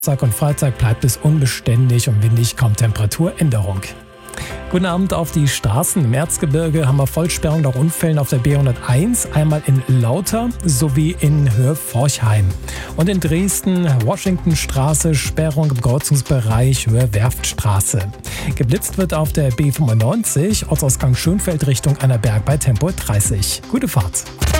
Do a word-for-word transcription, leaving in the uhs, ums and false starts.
Samstag und Freitag bleibt es unbeständig und windig, kaum Temperaturänderung. Guten Abend auf die Straßen. Im Erzgebirge haben wir Vollsperrung nach Unfällen auf der B hunderteins, einmal in Lauter sowie in Höhe Forchheim. Und in Dresden, Washingtonstraße, Sperrung im Kreuzungsbereich Höhe Werftstraße. Geblitzt wird auf der B fünfundneunzig, Ortsausgang Schönfeld Richtung Annaberg bei Tempo dreißig. Gute Fahrt.